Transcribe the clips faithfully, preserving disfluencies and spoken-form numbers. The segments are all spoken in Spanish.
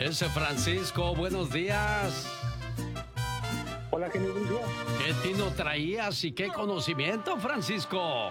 Ese Francisco, buenos días. Hola, genio, buenos días. ¿Qué tino traías y qué conocimiento, Francisco?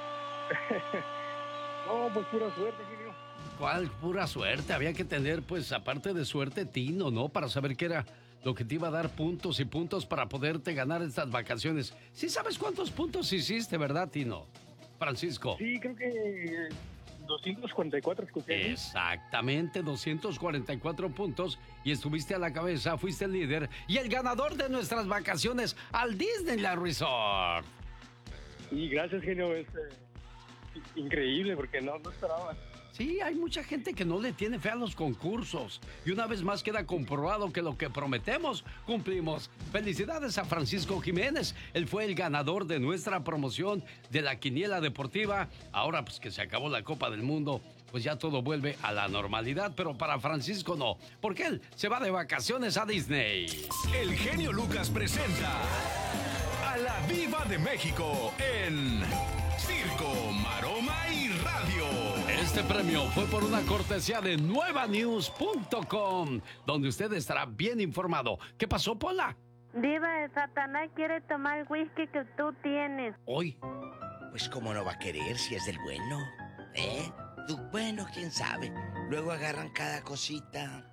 No, pues pura suerte, genio. ¿Cuál pura suerte? Había que tener, pues, aparte de suerte, tino, ¿no? Para saber qué era lo que te iba a dar puntos y puntos para poderte ganar estas vacaciones. Sí sabes cuántos puntos hiciste, ¿verdad, Tino? Francisco. Sí, creo que doscientos cuarenta y cuatro escuché. Exactamente, doscientos cuarenta y cuatro puntos y estuviste a la cabeza, fuiste el líder y el ganador de nuestras vacaciones al Disneyland Resort. Y gracias, genio, es eh, increíble porque no, no esperaba. Sí, hay mucha gente que no le tiene fe a los concursos y una vez más queda comprobado que lo que prometemos, cumplimos. Felicidades a Francisco Jiménez, él fue el ganador de nuestra promoción de la quiniela deportiva. Ahora pues que se acabó la Copa del Mundo, pues ya todo vuelve a la normalidad, pero para Francisco no, porque él se va de vacaciones a Disney. El genio Lucas presenta a la Diva de México en Circo, Maroma y Radio. Este premio fue por una cortesía de nueva news punto com, donde usted estará bien informado. ¿Qué pasó, Pola? Diva, el Satanás quiere tomar el whisky que tú tienes. Hoy. Pues cómo no va a querer si es del bueno, ¿eh? Tú, bueno, quién sabe. Luego agarran cada cosita.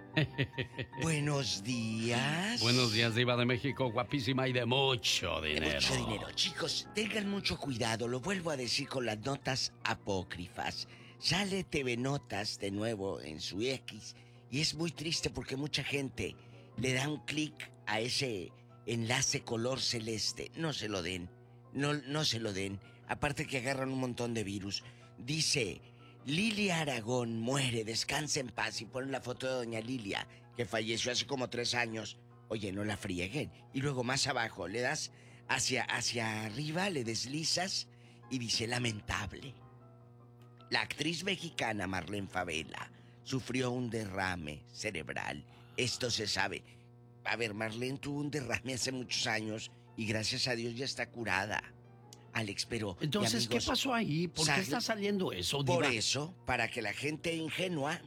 Buenos días. Buenos días, Diva de México, guapísima y de mucho dinero. De mucho dinero. Chicos, tengan mucho cuidado, lo vuelvo a decir con las notas apócrifas. Sale T V Notas de nuevo en su X y es muy triste porque mucha gente le da un clic a ese enlace color celeste. No se lo den, no, no se lo den. Aparte que agarran un montón de virus. Dice... Lilia Aragón muere, descansa en paz, y ponen la foto de doña Lilia, que falleció hace como tres años. Oye, no la frieguen. Y luego más abajo, le das hacia, hacia arriba, le deslizas y dice lamentable. La actriz mexicana Marlene Favela sufrió un derrame cerebral. Esto se sabe. A ver, Marlene tuvo un derrame hace muchos años y gracias a Dios ya está curada. Alex, pero... Entonces, amigos, ¿qué pasó ahí? ¿Por sal... qué está saliendo eso, Diva? Por eso, para que la gente ingenua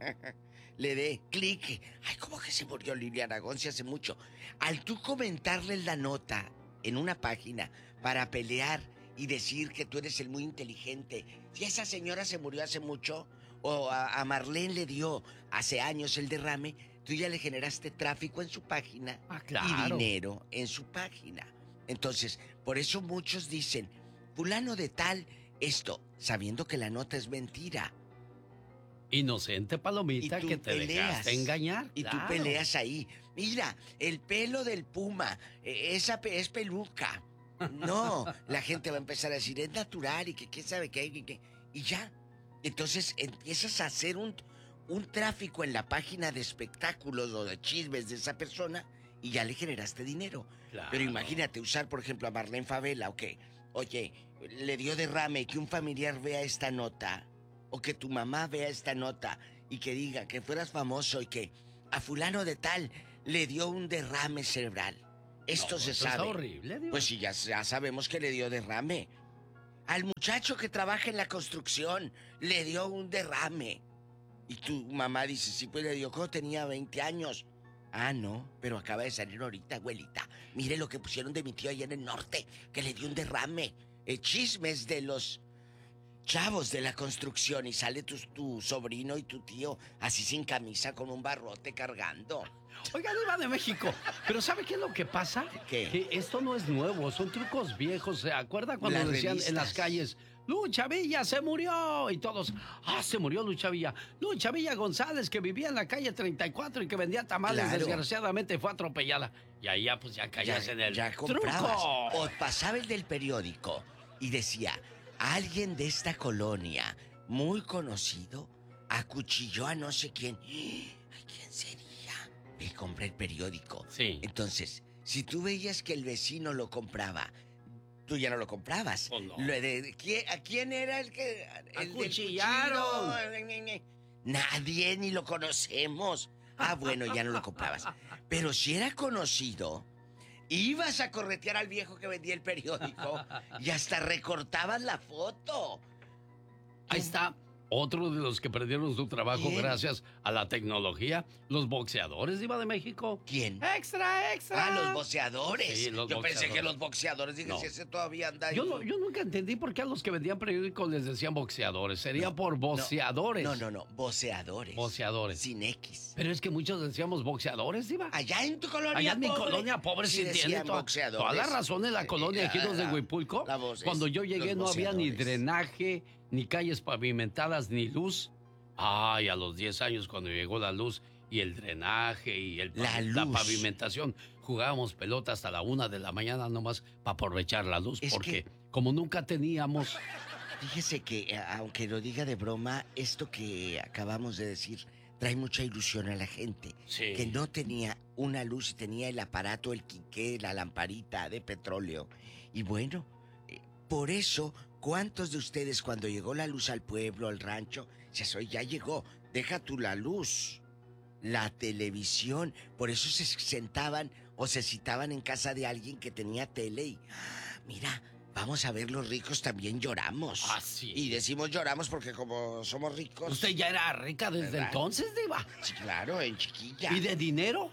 le dé clic. Ay, ¿cómo que se murió Lilia Aragón si hace mucho? Al tú comentarle la nota en una página para pelear y decir que tú eres el muy inteligente, si esa señora se murió hace mucho o a, a Marlene le dio hace años el derrame, tú ya le generaste tráfico en su página. Ah, claro. Y dinero en su página. Entonces, por eso muchos dicen, fulano de tal, esto, sabiendo que la nota es mentira. Inocente palomita que te peleas, dejaste engañar. Y claro. tú peleas ahí. Mira, el pelo del puma, eh, esa pe- es peluca. No, la gente va a empezar a decir, es natural y que quién sabe qué, y, que, y ya. Entonces empiezas a hacer un, un tráfico en la página de espectáculos o de chismes de esa persona y ya le generaste dinero. Claro. Pero imagínate usar, por ejemplo, a Marlene Favela, o que, oye, le dio derrame y que un familiar vea esta nota, o que tu mamá vea esta nota y que diga que fueras famoso y que a fulano de tal le dio un derrame cerebral. Esto No, se eso sabe. está horrible, Diva. Pues sí, ya, ya sabemos que le dio derrame. Al muchacho que trabaja en la construcción le dio un derrame. Y tu mamá dice, sí, pues le dio cuando tenía veinte años. Ah, no, pero acaba de salir ahorita, abuelita. Mire lo que pusieron de mi tío allá en el norte, que le dio un derrame. Eh, chismes de los chavos de la construcción y sale tu, tu sobrino y tu tío así sin camisa con un barrote cargando. Oiga, Diva de México, pero ¿sabe qué es lo que pasa? ¿Qué? Que esto no es nuevo, son trucos viejos. ¿Se acuerda cuando Las decían revistas. en las calles, Lucha Villa se murió? Y todos, ah, se murió Lucha Villa. Lucha Villa González, que vivía en la calle treinta y cuatro y que vendía tamales, Claro. desgraciadamente fue atropellada. Y ahí ya, pues ya caías en el ya truco. comprabas. O pasaba el del periódico y decía, alguien de esta colonia, muy conocido, acuchilló a no sé quién. Ay, ¿quién sería? Y compré el periódico. Sí. Entonces, si tú veías que el vecino lo compraba, tú ya no lo comprabas. Oh, no. Lo de, ¿quién, ¿A quién era el que...? El del Acuchillaron. cuchillo? Nadie, ni lo conocemos. Ah, bueno, ya no lo comprabas. Pero si era conocido, ibas a corretear al viejo que vendía el periódico y hasta recortabas la foto. Ahí está Otro de los que perdieron su trabajo ¿Quién? Gracias a la tecnología, los boxeadores, Diva de México. ¿Quién? ¡Extra, extra! Ah, los boxeadores. Sí, los Yo pensé boxeadores. que los boxeadores, dije, No. si ese todavía anda ahí. Yo, no- yo nunca entendí por qué a los que vendían periódicos les decían boxeadores. Sería por boxeadores. No, no, no, boxeadores. Boxeadores. Sin X. Pero es que muchos decíamos boxeadores, Diva. Allá en tu colonia Allá en mi pobre, colonia pobre sí, decían tiene toda, boxeadores. toda la razón en la Eh, colonia eh, Ejidos de la- Huipulco. la voz es Cuando yo llegué los no había ni boxeadores. drenaje, ni calles pavimentadas, ni luz. Ay, a los diez años cuando llegó la luz y el drenaje y el, La la luz. pavimentación, jugábamos pelota hasta la una de la mañana nomás para aprovechar la luz. Es porque que- como nunca teníamos... Fíjese que, eh, aunque lo diga de broma, esto que acabamos de decir trae mucha ilusión a la gente. Sí. Que no tenía una luz y tenía el aparato, el quiqué, la lamparita de petróleo. Y bueno, eh, por eso, ¿cuántos de ustedes cuando llegó la luz al pueblo, al rancho, dices, oye, ya llegó, deja tú la luz, la televisión? Por eso se sentaban o se citaban en casa de alguien que tenía tele y, "Ah, mira, vamos a ver, los ricos también lloramos". Ah, sí. Y decimos lloramos porque como somos ricos... ¿Usted ya era rica desde ¿Verdad? entonces, Diva? Sí, claro, en chiquilla. ¿Y de dinero?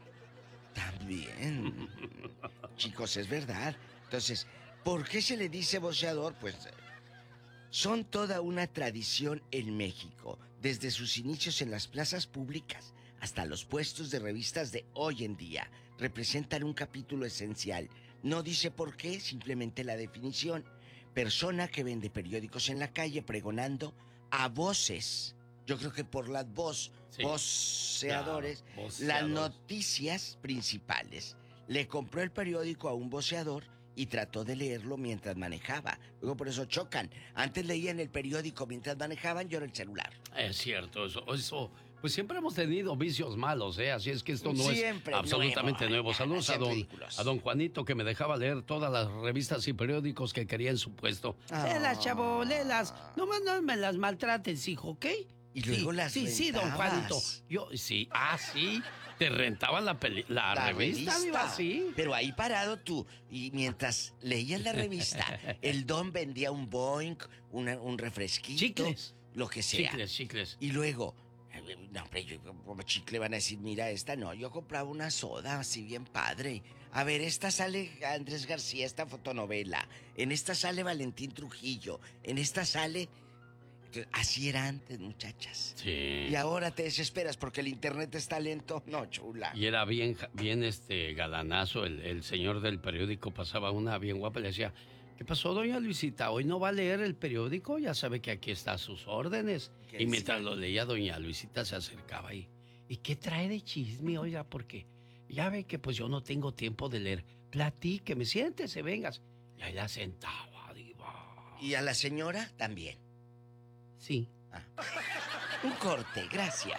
También. Chicos, es verdad. Entonces, ¿por qué se le dice boxeador? Pues son toda una tradición en México, desde sus inicios en las plazas públicas hasta los puestos de revistas de hoy en día. Representan un capítulo esencial. No dice por qué, simplemente la definición. Persona que vende periódicos en la calle pregonando a voces. Yo creo que por las voz, Sí. voceadores, Claro, las voceadores. noticias principales. Le compró el periódico a un voceador y trató de leerlo mientras manejaba. Luego por eso chocan. Antes leían el periódico mientras manejaban, y ahora el celular. Es cierto, eso, eso. Pues siempre hemos tenido vicios malos, ¿eh? Así es que esto no Siempre es absolutamente nuevo. nuevo. Saludos a Sean don, ridículos. a don Juanito, que me dejaba leer todas las revistas y periódicos que quería en su puesto. Ah. Léelas, chavo, léelas. Nomás no me las maltrates, hijo, ¿ok? Y luego sí, las Sí, sí, don rentabas. Juanito. Yo, sí, ah, sí. Te rentaban la, peli- la, revista, Diva, sí. Pero ahí parado tú, y mientras leías la revista, el don vendía un Boeing, una- un refresquito, Chicles. lo que sea. Chicles, chicles. Y luego, eh, no, hombre, yo como chicle van a decir, mira, esta no, yo compraba una soda así bien padre. A ver, esta sale Andrés García, esta fotonovela. En esta sale Valentín Trujillo. En esta sale... Entonces, así era antes, muchachas. Sí. Y ahora te desesperas porque el internet está lento. No, chula. Y era bien, ja- bien este galanazo, el, el señor del periódico pasaba una bien guapa y le decía, ¿qué pasó, doña Luisita? ¿Hoy no va a leer el periódico? Ya sabe que aquí está a sus órdenes. ¿Qué Y mientras decía? lo leía, doña Luisita se acercaba ahí. ¿Y qué trae de chisme, oiga? Porque ya ve que pues yo no tengo tiempo de leer. Platíqueme, siéntese, vengas. Y ahí la sentaba, diva. Y a la señora también. Sí. Un corte, gracias.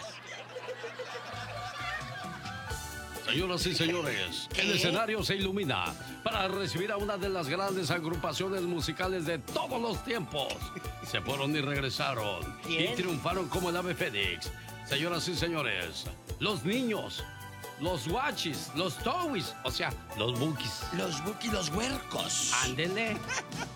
Señoras y señores, el ¿Qué? escenario se ilumina para recibir a una de las grandes agrupaciones musicales de todos los tiempos. Se fueron y regresaron. ¿Quién? Y triunfaron como el ave fénix. Señoras y señores, los niños, los guachis, los towis, o sea, los bookies. Los Buki, los huercos. Ándele.